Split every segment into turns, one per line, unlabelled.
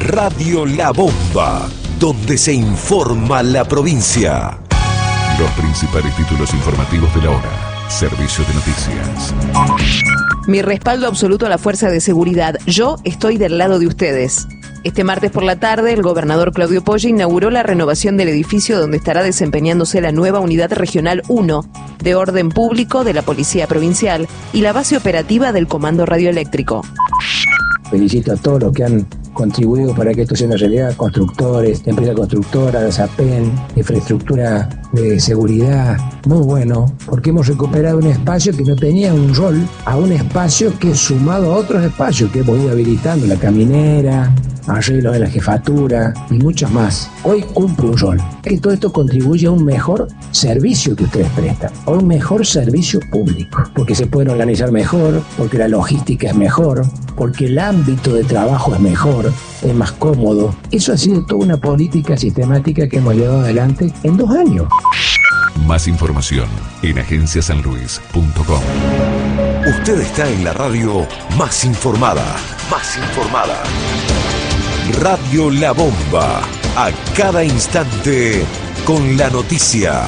Radio La Bomba, donde se informa la provincia.
Los principales títulos informativos de la hora. Servicio de noticias.
Mi respaldo absoluto a la fuerza de seguridad. Yo estoy del lado de ustedes. Este martes por la tarde, el gobernador Claudio Poggi inauguró la renovación del edificio donde estará desempeñándose la nueva Unidad Regional 1 de Orden Público de la Policía Provincial y la base operativa del Comando Radioeléctrico.
Felicito a todos los que han contribuido para que esto sea una realidad, constructores, empresa constructora, SAPEN, infraestructura de seguridad, muy bueno, porque hemos recuperado un espacio que no tenía un rol, a un espacio que sumado a otros espacios que hemos ido habilitando, la caminera, arreglo de la jefatura y muchos más. Hoy cumple un rol, que todo esto contribuye a un mejor servicio que ustedes prestan, a un mejor servicio público, porque se pueden organizar mejor, porque la logística es mejor, porque el ámbito de trabajo es mejor, es más cómodo. Eso ha sido toda una política sistemática que hemos llevado adelante en 2 años.
Más información en agenciasanluis.com.
Usted está en la radio más informada. Más informada. Radio La Bomba. A cada instante con la noticia.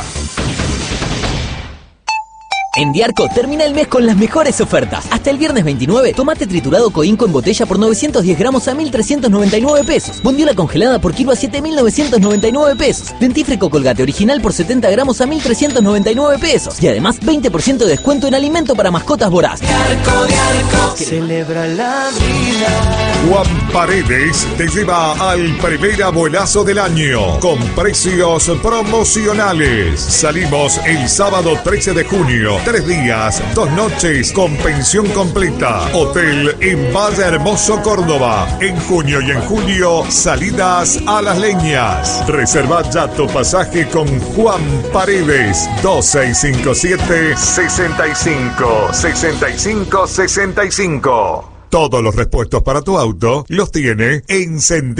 En Diarco termina el mes con las mejores ofertas. Hasta el viernes 29, tomate triturado Coinco en botella por 910 gramos a 1.399 pesos. Bondiola congelada por kilo a 7.999 pesos. Dentífrico Colgate original por 70 gramos a 1.399 pesos. Y además 20% de descuento en alimento para mascotas voraz.
Diarco, celebra la vida.
Juan Paredes te lleva al primer abuelazo del año con precios promocionales. Salimos el sábado 13 de junio. 3 días, 2 noches con pensión completa. Hotel en Valle Hermoso, Córdoba. En junio y en julio, salidas a Las Leñas. Reserva ya tu pasaje con Juan Paredes. 2657-65-65-65. Todos los repuestos para tu auto los tiene en Sentido.